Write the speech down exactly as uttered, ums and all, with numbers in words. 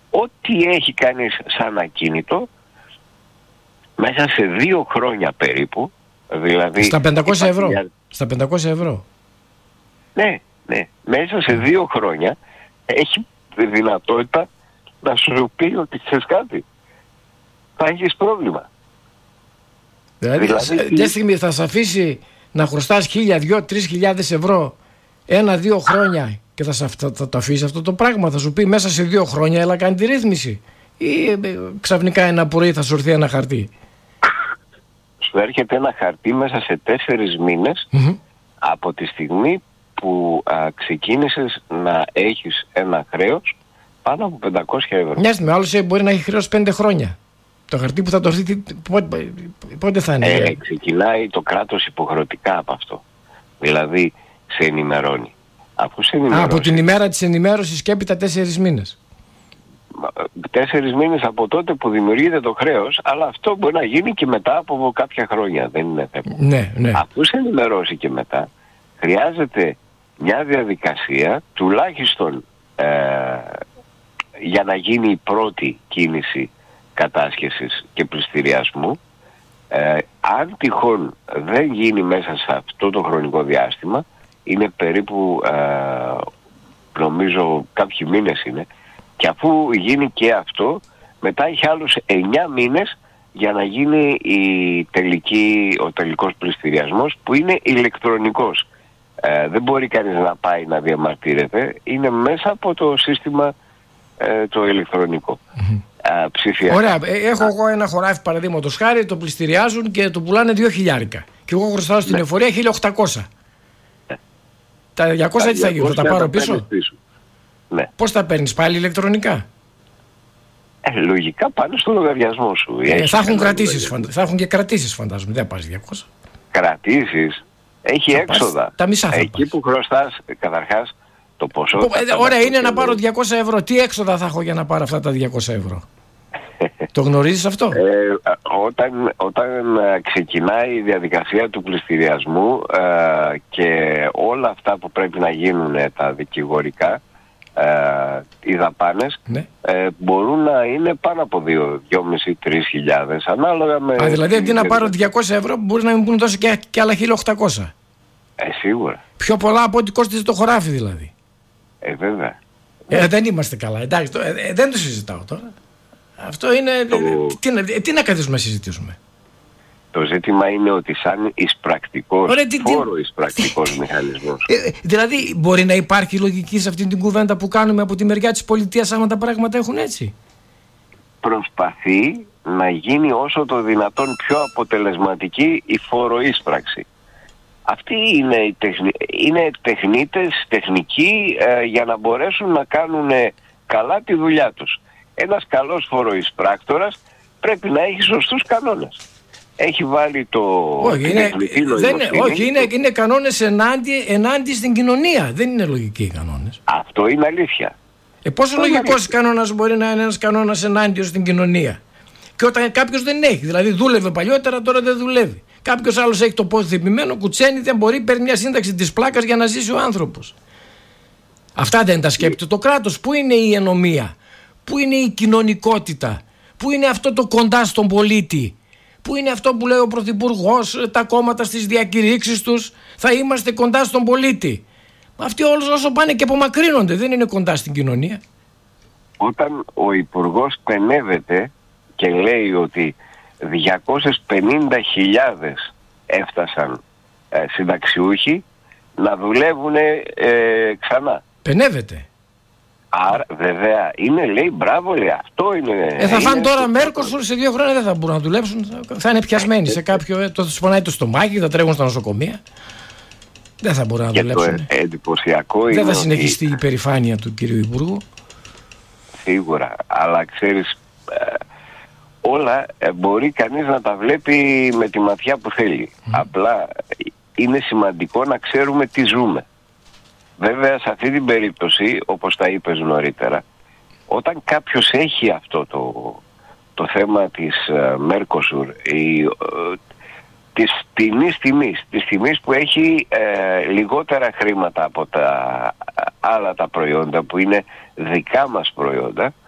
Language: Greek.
ό,τι έχει κανείς σαν ακίνητο μέσα σε δύο χρόνια περίπου, δηλαδή... Στα πεντακόσια ευρώ. Μια... Στα πεντακόσια ευρώ. Ναι, ναι. Μέσα σε δύο χρόνια έχει δυνατότητα να σου πει ότι ξέρεις κάτι. Θα έχεις πρόβλημα. Δηλαδή, δηλαδή μια στιγμή θα σε αφήσει να χρωστάς χίλια, δυο, τρεις χιλιάδες ευρώ ένα-δύο χρόνια και θα, θα, θα το αφήσει αυτό το πράγμα. Θα σου πει μέσα σε δύο χρόνια έλα κάνει τη ρύθμιση. Ή ε, ξαφνικά ένα πρωί θα σου έρθει ένα χαρτί. Σου έρχεται ένα χαρτί μέσα σε τέσσερις μήνες mm-hmm. από τη στιγμή που α, ξεκίνησες να έχεις ένα χρέος πάνω από πεντακόσια ευρώ. Μια στιγμή, άλλος μπορεί να έχει χρέος πέντε χρόνια. Το χαρτί που θα το έρθει πότε, πότε θα είναι? Ε, ξεκινάει το κράτος υποχρεωτικά από αυτό. Δηλαδή σε ενημερώνει. Αφού σε ενημερώσει, Α, από την ημέρα της ενημέρωσης και έπειτα τέσσερις μήνες. Τέσσερις μήνες από τότε που δημιουργείται το χρέος, αλλά αυτό μπορεί να γίνει και μετά από κάποια χρόνια. Δεν είναι θέμα. Ναι, ναι. Αφού σε ενημερώσει και μετά, χρειάζεται μια διαδικασία τουλάχιστον ε, για να γίνει η πρώτη κίνηση κατάσχεσης και πληστηριασμού. Ε, αν τυχόν δεν γίνει μέσα σε αυτό το χρονικό διάστημα, είναι περίπου ε, νομίζω κάποιοι μήνες είναι, και αφού γίνει και αυτό, μετά έχει άλλους εννιά μήνες για να γίνει η τελική, ο τελικός πληστηριασμός, που είναι ηλεκτρονικός. Ε, δεν μπορεί κανείς να πάει να διαμαρτύρεται, είναι μέσα από το σύστημα ε, το ηλεκτρονικό. Mm-hmm. Α, ψηφιακά. Ωραία, έχω εγώ ένα χωράφι παραδείγματος χάρη, το πληστηριάζουν και το πουλάνε δύο χιλιάρικα και εγώ χρωστάω στην ναι. εφορία χίλια οκτακόσια. Ναι. Τα διακόσια τι θα γίνουν, θα τα πάρω πίσω, πίσω. Ναι. Πώς τα παίρνεις πάλι ηλεκτρονικά? Ε, λογικά πάνε στο λογαριασμό σου. ε, θα, έχουν κρατήσεις, φαντα... θα έχουν και κρατήσεις φαντάζομαι, δεν πάρεις διακόσια. Κρατήσεις, έχει θα έξοδα πας, τα μισά θα εκεί πας. Που χρωστάς καταρχάς το ποσό. Ε, ωραία είναι να πάρω διακόσια ευρώ. Τι έξοδα θα έχω για να πάρω αυτά τα διακόσια ευρώ? Το γνωρίζεις αυτό? Ε, όταν, όταν ξεκινάει η διαδικασία του πληστηριασμού ε, και όλα αυτά που πρέπει να γίνουν, τα δικηγορικά, ε, οι δαπάνες, ναι. ε, μπορούν να είναι πάνω από δύο, δυόμισι, τρεις χιλιάδες ανάλογα με... Α, δηλαδή αντί να πάρω διακόσια ευρώ μπορεί να μην πούν τόσο και, και άλλα χίλια οκτακόσια. Ε, σίγουρα. Πιο πολλά από ό,τι κόστιζε το χωράφι δηλαδή. Ε, βέβαια. Ε, δεν είμαστε καλά. Εντάξει, το, ε, δεν το συζητάω τώρα. Αυτό είναι... Το... Τι, τι, τι να καθίσουμε να συζητήσουμε? Το ζήτημα είναι ότι σαν εισπρακτικός, Ωραία, τι, φόρο εισπρακτικός μηχανισμός. Ε, δηλαδή μπορεί να υπάρχει λογική σε αυτή την κουβέντα που κάνουμε από τη μεριά της πολιτείας άμα τα πράγματα έχουν έτσι? Προσπαθεί να γίνει όσο το δυνατόν πιο αποτελεσματική η φόρο εισπράξη. Αυτοί είναι, οι τεχνη... είναι τεχνίτες, τεχνικοί ε, για να μπορέσουν να κάνουν καλά τη δουλειά τους. Ένας καλός φοροεισπράκτορας πρέπει να έχει σωστούς κανόνες. Έχει βάλει το... Όχι, είναι, δεν είναι, όχι είναι, είναι κανόνες ενάντια, ενάντια στην κοινωνία. Δεν είναι λογικοί οι κανόνες. Αυτό είναι αλήθεια. Ε, πόσο Αυτό λογικός κανόνας μπορεί να είναι ένας κανόνας ενάντια στην κοινωνία? Και όταν κάποιος δεν έχει, δηλαδή δούλευε παλιότερα, τώρα δεν δουλεύει. Κάποιος άλλος έχει το πόδι θυπημένο, κουτσένει, δεν μπορεί, παίρνει μια σύνταξη της πλάκας για να ζήσει ο άνθρωπος. Αυτά δεν τα σκέπτεται το κράτος. Πού είναι η ενομία? Πού είναι η κοινωνικότητα? Πού είναι αυτό το κοντά στον πολίτη? Πού είναι αυτό που λέει ο Πρωθυπουργός, τα κόμματα στις διακηρύξεις τους? Θα είμαστε κοντά στον πολίτη. Αυτοί όλους όσο πάνε και απομακρύνονται, δεν είναι κοντά στην κοινωνία. Όταν ο Υπουργός πενεύεται και λέει ότι διακόσιες πενήντα χιλιάδες έφτασαν ε, συνταξιούχοι να δουλεύουν ε, ξανά. Πενεύεται. Άρα βέβαια είναι, λέει, μπράβο, λέει, αυτό είναι... Ε, θα είναι φάνε τώρα το... Μέρκοσουρ, σε δύο χρόνια δεν θα μπορούν να δουλέψουν, θα είναι πιασμένοι σε κάποιο, ε, το σπονάει το στομάχι, θα τρέχουν στα νοσοκομεία. Δεν θα μπορούν να και δουλέψουν. Το εντυπωσιακό δεν είναι θα συνεχιστεί ότι... η περηφάνεια του κυρίου Υπουργού. Σίγουρα, αλλά ξέρεις, ε, όλα ε, μπορεί κανείς να τα βλέπει με τη ματιά που θέλει. Mm. Απλά είναι σημαντικό να ξέρουμε τι ζούμε. Βέβαια σε αυτή την περίπτωση, όπως τα είπες νωρίτερα, όταν κάποιος έχει αυτό το, το θέμα της Μέρκοσουρ, uh, της τιμής τιμής, της τιμής που έχει uh, λιγότερα χρήματα από τα άλλα τα προϊόντα που είναι δικά μας προϊόντα,